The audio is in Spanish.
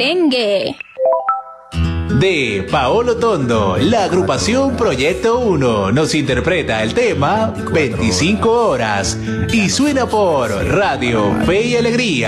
merengue. De Paolo Tondo, la agrupación Proyecto 1 nos interpreta el tema 25 horas y suena por Radio Fe y Alegría.